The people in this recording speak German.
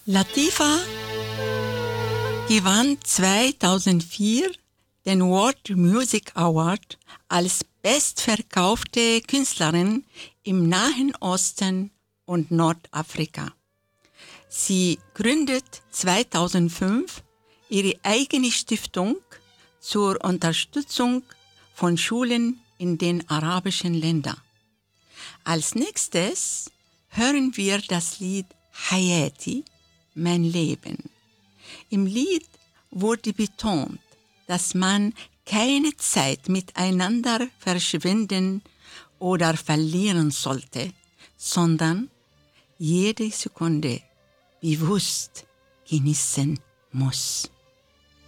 Latifah gewann 2004 den World Music Award als bestverkaufte Künstlerin im Nahen Osten und Nordafrika. Sie gründet 2005 ihre eigene Stiftung zur Unterstützung von Schulen in den arabischen Ländern. Als nächstes hören wir das Lied Hayati, mein Leben. Im Lied wurde betont, dass man keine Zeit miteinander verschwenden oder verlieren sollte, sondern jede Sekunde bewusst genießen muss.